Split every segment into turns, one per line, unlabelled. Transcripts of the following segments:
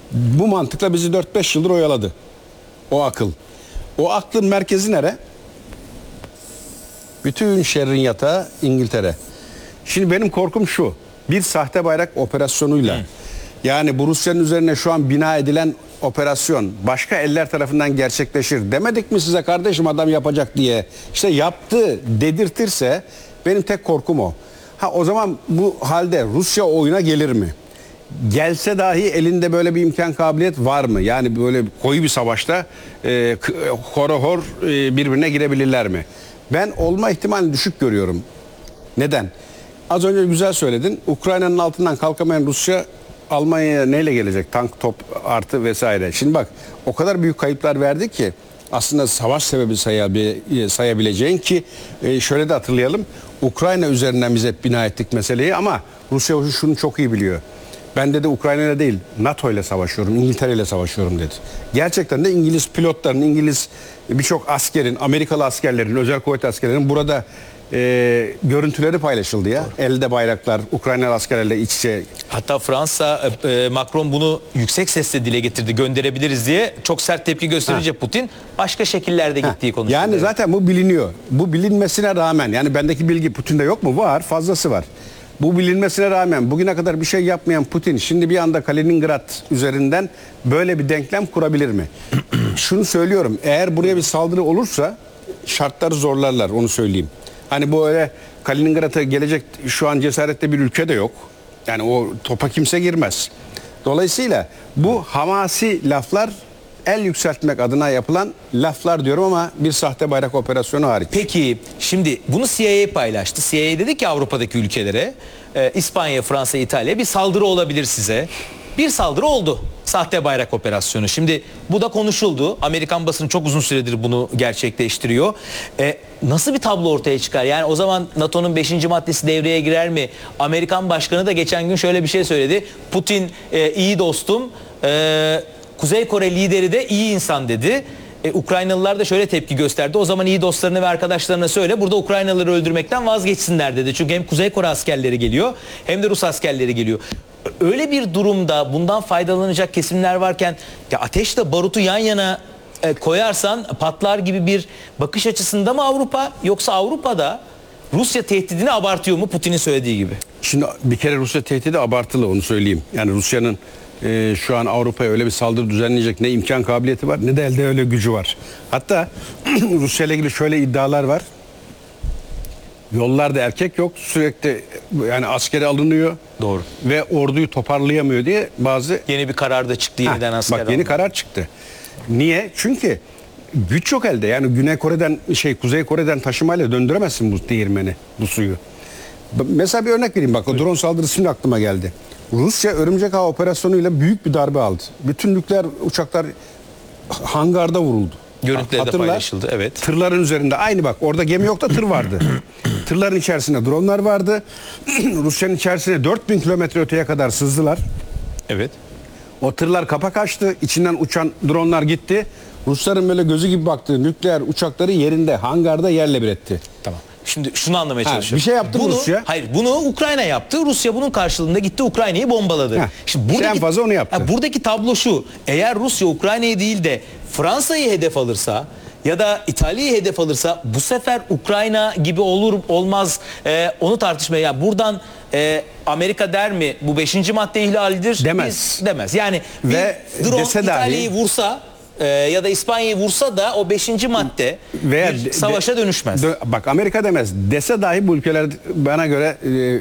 Bu mantıkla bizi 4-5 yıldır oyaladı. O akıl. O aklın merkezi nere? Bütün şerrin yatağı İngiltere. Şimdi benim korkum şu. Bir sahte bayrak operasyonuyla yani bu Rusya'nın üzerine şu an bina edilen operasyon başka eller tarafından gerçekleşir. Demedik mi size kardeşim adam yapacak diye. İşte yaptı dedirtirse benim tek korkum o. Ha o zaman bu halde Rusya oyuna gelir mi? Gelse dahi elinde böyle bir imkan kabiliyet var mı? Yani böyle koyu bir savaşta hor birbirine girebilirler mi? Ben olma ihtimalini düşük görüyorum. Neden? Az önce güzel söyledin. Ukrayna'nın altından kalkamayan Rusya Almanya'ya neyle gelecek? Tank, top artı vesaire. Şimdi bak o kadar büyük kayıplar verdik ki aslında savaş sebebi sayabileceğin ki şöyle de hatırlayalım. Ukrayna üzerinden biz hep bina ettik meseleyi ama Rusya şunu çok iyi biliyor. Ben dedi Ukrayna'yla değil NATO ile savaşıyorum, İngiltere ile savaşıyorum dedi. Gerçekten de İngiliz pilotların, İngiliz birçok askerin, Amerikalı askerlerin, özel kuvvet askerlerin burada görüntüleri paylaşıldı ya. Doğru. Elde bayraklar, Ukraynalı askerlerle iç içe.
Hatta Fransa, Macron bunu yüksek sesle dile getirdi, gönderebiliriz diye. Çok sert tepki gösterince Putin başka şekillerde gittiği konuşuldu.
Yani zaten bu biliniyor. Bu bilinmesine rağmen yani bendeki bilgi Putin'de yok mu? Var, fazlası var. Bu bilinmesine rağmen bugüne kadar bir şey yapmayan Putin şimdi bir anda Kaliningrad üzerinden böyle bir denklem kurabilir mi? Şunu söylüyorum. Eğer buraya bir saldırı olursa şartları zorlarlar, onu söyleyeyim. Hani bu öyle Kaliningrad'a gelecek şu an cesaretli bir ülke de yok. Yani o topa kimse girmez. Dolayısıyla bu hamasi laflar el yükseltmek adına yapılan laflar diyorum ama bir sahte bayrak operasyonu hariç.
Peki şimdi bunu CIA paylaştı. CIA dedi ki Avrupa'daki ülkelere İspanya, Fransa, İtalya bir saldırı olabilir size. Bir saldırı oldu. Sahte bayrak operasyonu. Şimdi bu da konuşuldu. Amerikan basını çok uzun süredir bunu gerçekleştiriyor. Nasıl bir tablo ortaya çıkar? Yani o zaman NATO'nun 5. maddesi devreye girer mi? Amerikan başkanı da geçen gün şöyle bir şey söyledi. Putin iyi dostum. Kuzey Kore lideri de iyi insan dedi. Ukraynalılar da şöyle tepki gösterdi. O zaman iyi dostlarına ve arkadaşlarına söyle burada Ukraynalıları öldürmekten vazgeçsinler dedi. Çünkü hem Kuzey Kore askerleri geliyor hem de Rus askerleri geliyor. Öyle bir durumda bundan faydalanacak kesimler varken ya ateşle barutu yan yana koyarsan patlar gibi bir bakış açısında mı Avrupa, yoksa Avrupa'da Rusya tehdidini abartıyor mu Putin'in söylediği gibi?
Şimdi bir kere Rusya tehdidi abartılı, onu söyleyeyim. Yani Rusya'nın şu an Avrupa'ya öyle bir saldırı düzenleyecek ne imkan kabiliyeti var ne de elde öyle gücü var. Hatta Rusya ile ilgili şöyle iddialar var. Yollarda erkek yok, sürekli yani askeri alınıyor.
Doğru.
Ve orduyu toparlayamıyor diye bazı...
Yeni bir karar da çıktı yeniden asker
bak yeni karar çıktı. Niye? Çünkü güç yok elde. Yani Kuzey Kore'den taşımayla döndüremezsin bu değirmeni, bu suyu. Mesela bir örnek vereyim bak, o drone saldırısı şimdi aklıma geldi. Rusya Örümcek Ağı operasyonuyla büyük bir darbe aldı. Bütün nükleer uçaklar hangarda vuruldu.
Görüntüleri de paylaşıldı, evet.
Tırların üzerinde aynı bak, orada gemi yok da tır vardı. Tırların içerisinde dronlar vardı. Rusya'nın içerisine 4000 kilometre öteye kadar sızdılar.
Evet.
O tırlar kapak açtı. İçinden uçan dronlar gitti. Rusların böyle gözü gibi baktığı nükleer uçakları yerinde, hangarda yerle bir etti.
Tamam. Şimdi şunu anlamaya çalışıyorum.
Bir şey yaptı mı Rusya?
Hayır, bunu Ukrayna yaptı. Rusya bunun karşılığında gitti Ukrayna'yı bombaladı.
Şimdi buradaki, en fazla onu yaptı.
Buradaki tablo şu. Eğer Rusya Ukrayna'yı değil de Fransa'yı hedef alırsa ya da İtalya'yı hedef alırsa bu sefer Ukrayna gibi olur olmaz onu tartışmaya. Yani buradan Amerika der mi bu 5. madde ihlalidir?
Demez.
Demez. Yani ve drone İtalya'yı vursa ya da İspanya'yı vursa da o 5. madde veya bir savaşa dönüşmez.
Bak Amerika demez. Dese dahi bu ülkeler bana göre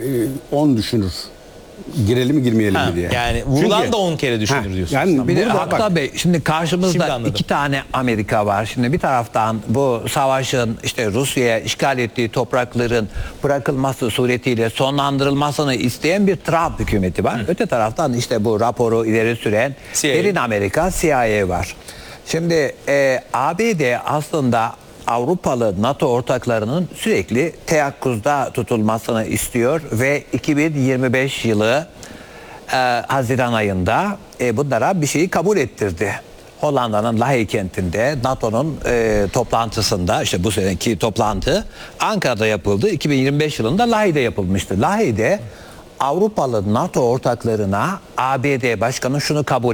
10 düşünür. Girelim mi girmeyelim mi diye.
Yani vurulan da 10 kere düşünür diyorsunuz.
Yani bir de Hatta Bey şimdi karşımızda iki tane Amerika var. Şimdi bir taraftan bu savaşın işte Rusya'ya işgal ettiği toprakların bırakılması suretiyle sonlandırılmasını isteyen bir Trump hükümeti var. Öte taraftan işte bu raporu ileri süren derin Amerika, CIA var. Şimdi ABD aslında Avrupalı NATO ortaklarının sürekli teyakkuzda tutulmasını istiyor ve 2025 yılı Haziran ayında bunlara bir şeyi kabul ettirdi. Hollanda'nın Lahey kentinde NATO'nun toplantısında, işte bu seneki toplantı Ankara'da yapıldı. 2025 yılında Lahey'de yapılmıştı. Lahey'de Avrupalı NATO ortaklarına ABD Başkanı şunu kabul